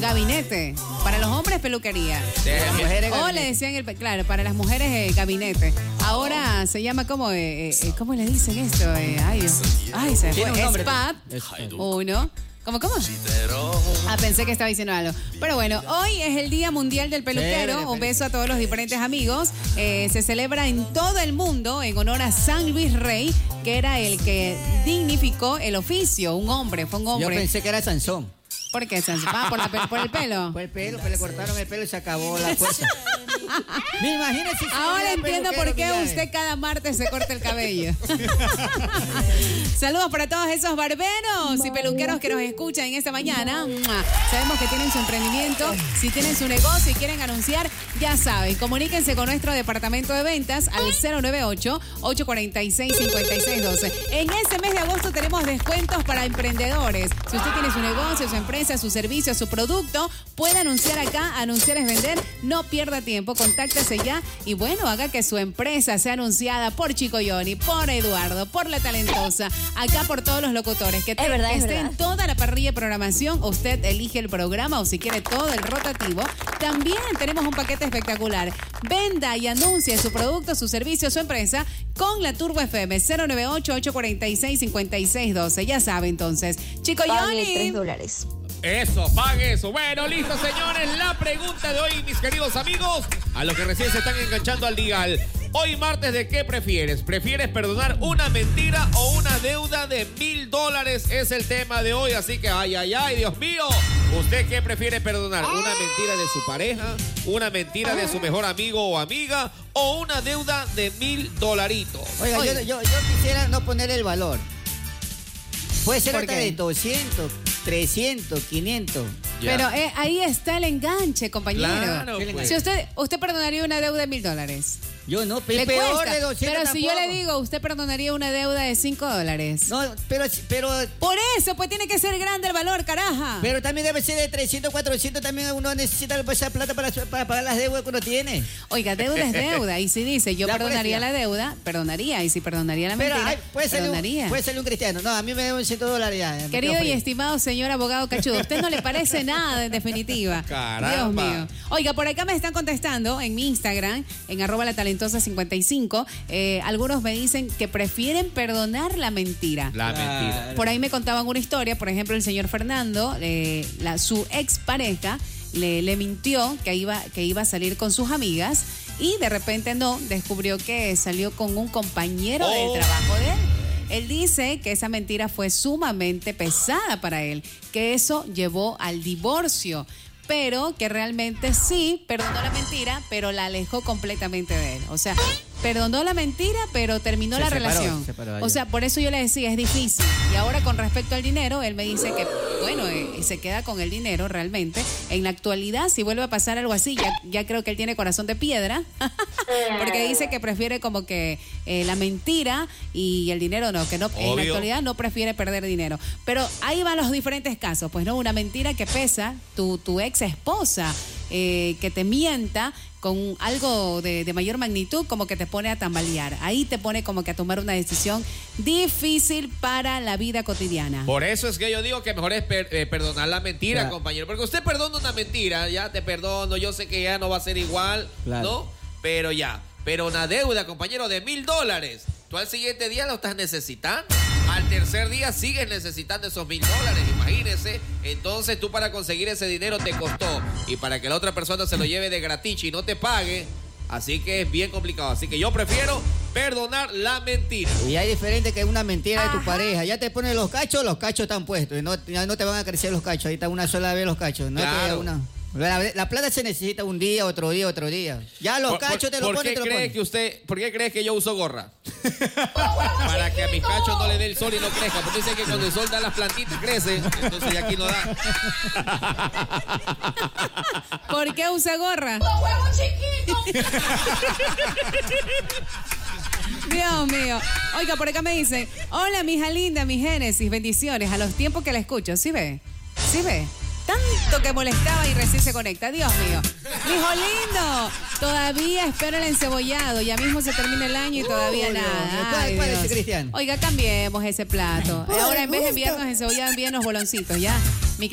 gabinete. Para los hombres, peluquería. Las mujeres, o le decían, claro, para las mujeres, gabinete. Ahora se llama como, ¿cómo le dicen esto? Ay, Dios. Ay, se fue. Spa. Uno. ¿Cómo? Pensé que estaba diciendo algo. Pero bueno, hoy es el Día Mundial del Peluquero. Un beso a todos los diferentes amigos. Se celebra en todo el mundo en honor a San Luis Rey, que era el que dignificó el oficio. Fue un hombre. Yo pensé que era Sansón. ¿Por qué, Sansón? ¿Por el pelo? Por el pelo, que le cortaron el pelo y se acabó la fuerza. Imagínese. Ahora entiendo por qué usted cada martes se corta el cabello. Saludos para todos esos barberos y peluqueros que nos escuchan en esta mañana. Sabemos que tienen su emprendimiento. Si tienen su negocio y quieren anunciar, ya saben, comuníquense con nuestro departamento de ventas al 098-846-5612. En este mes de agosto tenemos descuentos para emprendedores. Si usted tiene su negocio, su empresa, su servicio, su producto, puede anunciar acá. Anunciar es vender. No pierda tiempo. Contáctese ya y bueno, haga que su empresa sea anunciada por Chico Johnny, por Eduardo, por La Talentosa, acá por todos los locutores. Que esté en toda la parrilla de programación. Usted elige el programa o si quiere todo el rotativo. También tenemos un paquete espectacular. Venda y anuncie su producto, su servicio, su empresa con la Turbo FM 098-846-5612. Ya sabe entonces. Chico Johnny. $3. Eso, pague eso. Bueno, listo, señores. La pregunta de hoy, mis queridos amigos, a los que recién se están enganchando al dial. Hoy martes, ¿de qué prefieres? ¿Prefieres perdonar una mentira o una deuda de $1,000? Es el tema de hoy, así que ay, Dios mío. ¿Usted qué prefiere perdonar? ¿Una mentira de su pareja? ¿Una mentira de su mejor amigo o amiga? ¿O una deuda de $1,000? Oiga, yo quisiera no poner el valor. Puede ser hasta de 200, 300, 500. Ya. Pero ahí está el enganche, compañero. Claro, pues. Si usted perdonaría una deuda de $1,000. Yo no, peor cuesta, de 200 pero si tampoco. yo le digo, usted perdonaría una deuda de $5. No, pero... Por eso, pues tiene que ser grande el valor, caraja. Pero también debe ser de 300, 400, también uno necesita esa plata para pagar las deudas que uno tiene. Oiga, deuda es deuda. Y si dice, yo perdonaría la deuda, perdonaría. Y si perdonaría la mentira, perdonaría. Puede ser un cristiano. No, a mí me deben $100 ya. Querido y estimado señor abogado cachudo, ¿usted no le parece nada en definitiva? Caramba. Dios mío. Oiga, por acá me están contestando en mi Instagram, en @latalentosa55. Algunos me dicen que prefieren perdonar la mentira. La mentira. Por ahí me contaban una historia, por ejemplo, el señor Fernando, su expareja, le mintió que iba a salir con sus amigas y de repente descubrió que salió con un compañero del trabajo de él. Él dice que esa mentira fue sumamente pesada para él, que eso llevó al divorcio, pero que realmente sí perdonó la mentira, pero la alejó completamente de él. O sea, perdonó la mentira, pero terminó la relación. O sea, por eso yo le decía, es difícil. Y ahora con respecto al dinero, él me dice que, bueno, se queda con el dinero realmente. En la actualidad, si vuelve a pasar algo así, ya creo que él tiene corazón de piedra, porque dice que prefiere como que la mentira y el dinero no, que no, en la actualidad no prefiere perder dinero. Pero ahí van los diferentes casos, pues no, una mentira que pesa, tu ex esposa que te mienta con algo de mayor magnitud, como que te pone a tambalear. Ahí te pone como que a tomar una decisión difícil para la vida cotidiana. Por eso es que yo digo que mejor es perdonar la mentira, compañero. Porque usted perdona una mentira, ya te perdono, yo sé que ya no va a ser igual, ¿no? Pero ya. Pero una deuda, compañero, de $1,000. Tú al siguiente día lo estás necesitando. Al tercer día sigues necesitando esos $1,000. Imagínese. Entonces tú para conseguir ese dinero te costó. Y para que la otra persona se lo lleve de gratiche y no te pague. Así que es bien complicado. Así que yo prefiero perdonar la mentira. Y hay diferente que una mentira de tu pareja. Ya te ponen los cachos están puestos. Ya no te van a crecer los cachos. Ahí está una sola vez los cachos. No claro. La plata se necesita un día, otro día. Ya los cachos te los pones, te los pones. ¿Por qué crees que yo uso gorra? Para que a mis cachos no le dé el sol y no crezca. Porque dicen que cuando el sol da las plantitas crecen. Entonces ya aquí no da. ¿Por qué usa gorra? Dios mío. Oiga, por acá me dicen, hola, mija linda, mi Génesis, bendiciones. A los tiempos que la escucho, ¿sí ve? ¿Sí ve? Tanto que molestaba y recién se conecta. Dios mío. Mijo lindo, todavía espero el encebollado. Ya mismo se termina el año y todavía nada. ¿Cuál es ese, Cristian? Oiga, cambiemos ese plato. Ahora en vez de enviarnos encebollado, envíenos boloncitos, ¿ya?